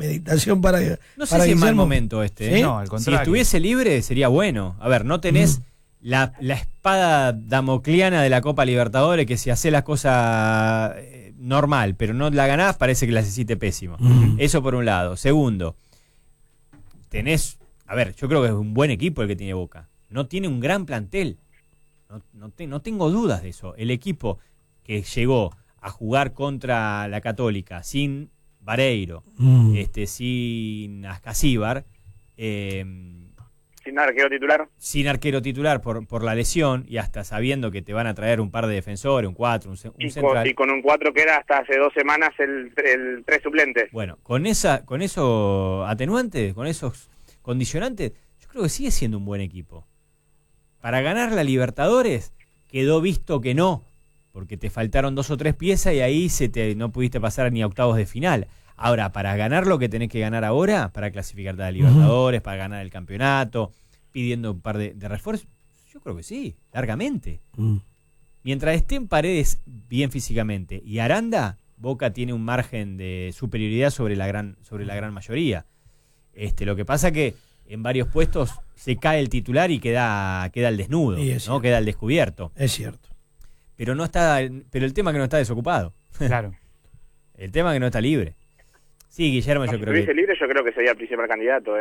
meditación para No sé si es mal Guillermo. momento este. ¿Sí? No, al Si contrario. estuviese libre sería bueno. A ver, no tenés la espada damocliana de la Copa Libertadores, que si hace las cosas normal, pero no la ganás, parece que la hiciste pésimo. Eso por un lado. Segundo, tenés... A ver, yo creo que es un buen equipo el que tiene Boca. No tiene un gran plantel. No tengo dudas de eso. El equipo que llegó a jugar contra la Católica sin Vareiro, sin Ascasíbar, Sin arquero titular. sin arquero titular por la lesión, y hasta sabiendo que te van a traer un par de defensores, un 4, un central. Y con un 4 que era hasta hace 2 semanas el 3 suplente. Bueno, con esos atenuantes, con esos condicionantes, yo creo que sigue siendo un buen equipo. Para ganar la Libertadores quedó visto que no, porque te faltaron 2 o 3 piezas y ahí no pudiste pasar ni a octavos de final. Ahora, para ganar lo que tenés que ganar ahora, para clasificarte a la Libertadores, para ganar el campeonato, pidiendo un par de refuerzos, yo creo que sí, largamente. Mientras estén Paredes bien físicamente y Aranda, Boca tiene un margen de superioridad sobre la gran mayoría. Lo que pasa que en varios puestos se cae el titular y queda al desnudo, ¿no? Queda al descubierto. Es cierto. Pero el tema es que no está desocupado. Claro. El tema es que no está libre. Sí, Guillermo, yo Si creo estuviese que libre, yo creo que sería el principal candidato.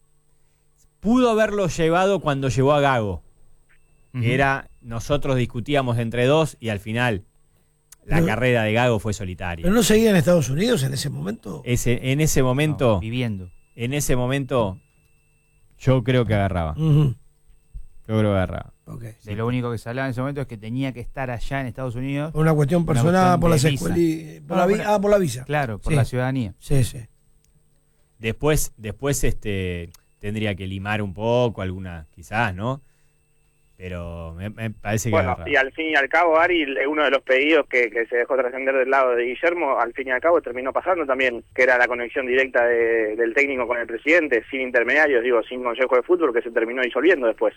pudo haberlo llevado cuando llevó a Gago. Que era, nosotros discutíamos entre dos y al final la carrera de Gago fue solitaria. ¿Pero no seguía en Estados Unidos en ese momento? En ese momento, No, viviendo. en ese momento, yo creo que agarraba. Yo creo que agarraba. Okay. De lo único que se hablaba en ese momento es que tenía que estar allá en Estados Unidos. Por una cuestión personal, por las de visa. escuelas. No, por la visa. Claro, por Sí. la ciudadanía. Sí, sí. Después tendría que limar un poco, alguna, quizás, ¿no? Pero me parece que agarraba. Y al fin y al cabo, Ari, uno de los pedidos que se dejó trascender del lado de Guillermo, al fin y al cabo terminó pasando también, que era la conexión directa del técnico con el presidente, sin intermediarios, sin consejo de fútbol, que se terminó disolviendo después.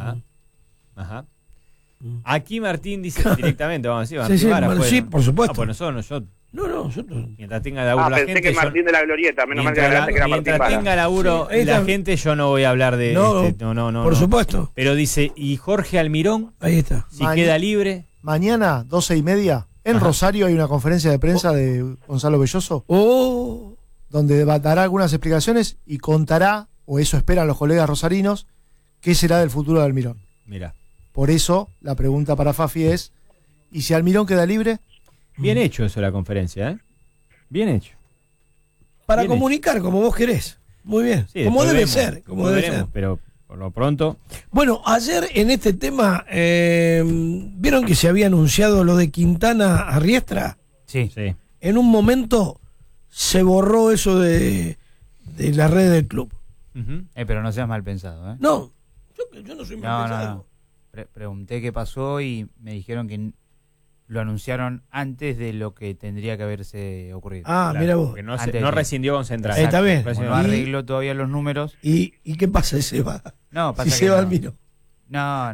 Ajá. Aquí Martín dice directamente, vamos a decir, Martín Sí, Vara bueno, fue, sí, ¿no? por supuesto. Bueno, nosotros, No, nosotros. mientras tenga laburo la Pensé gente, que Martín de la Glorieta, menos mal que aclaraste que era Martín mientras Vara. tenga laburo Sí, la gente, yo no voy a hablar de No, por supuesto. Pero dice, y Jorge Almirón, Ahí está. si queda libre, Mañana, 12:30, en Rosario hay una conferencia de prensa de Gonzalo Belloso, donde dará algunas explicaciones y contará, o eso esperan los colegas rosarinos, qué será del futuro de Almirón. mira, Por eso, la pregunta para Fafi es, ¿y si Almirón queda libre? bien hecho eso la conferencia, ¿eh? Bien hecho. Para Bien comunicar como vos querés. Muy bien. Sí, como después debe vemos, ser. Como después debe veremos, ser. pero por lo pronto, Bueno, ayer en este tema, ¿vieron que se había anunciado lo de Quintana a Riestra? Sí. sí. En un momento se borró eso de la red del club. Pero no seas mal pensado, ¿eh? No, yo no soy mal pensado. No. Pregunté qué pasó y me dijeron que lo anunciaron antes de lo que tendría que haberse ocurrido. Ah, Claro, mira vos. porque no Antes no de- rescindió con Central. Está bien. Como Rescindió. no arregló todavía los números. ¿Y qué pasa si se va? No, Si pasa se que va no. Almirón. No.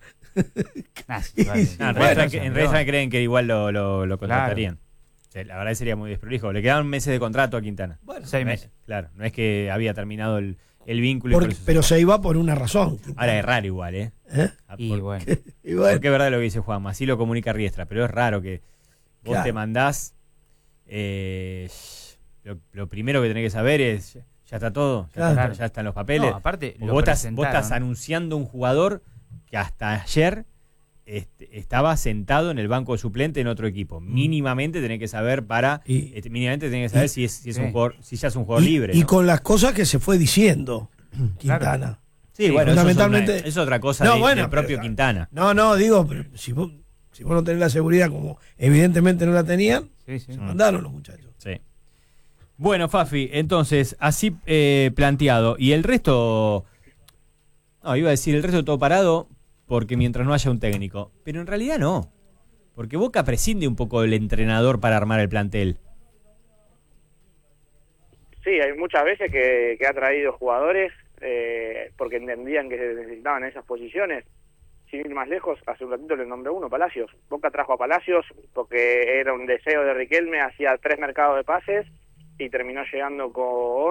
Sí, vale. No, en Bueno, realidad creen que igual lo contratarían. Sí, la verdad sería muy desprolijo. Le quedaban meses de contrato a Quintana. Bueno, 6 No es- meses. Claro, no es que había terminado el vínculo. Y por eso pero fue. se iba por una razón. Ahora es raro igual, ¿eh? ¿Eh? Y bueno. Y bueno, Porque es verdad lo que dice Juanma, así lo comunica Riestra, pero es raro que vos Claro. te mandás. Lo primero que tenés que saber es, ¿ya está todo? Claro. ¿Ya están los papeles? No, aparte, Porque lo vos estás presentaron. anunciando un jugador que hasta ayer estaba sentado en el banco de suplente en otro equipo. Mínimamente tenés que saber mínimamente tenés que saber si es un jugador, si ya es un jugador libre. y ¿no? con las cosas que se fue diciendo Quintana. Sí, bueno, eso fundamentalmente. es otra cosa No, del bueno, propio pero- Quintana. No, digo, pero si vos no tenés la seguridad, como evidentemente no la tenían, Sí. se mandaron los muchachos. Sí. Bueno, Fafi, entonces, así planteado. Y el resto. No, iba a decir el resto todo parado, porque mientras no haya un técnico. Pero en realidad no. Porque Boca prescinde un poco del entrenador para armar el plantel. Sí, hay muchas veces que ha traído jugadores porque entendían que se necesitaban esas posiciones. Sin ir más lejos, hace un ratito le nombré uno, Palacios. Boca trajo a Palacios porque era un deseo de Riquelme, hacía 3 mercados de pases y terminó llegando con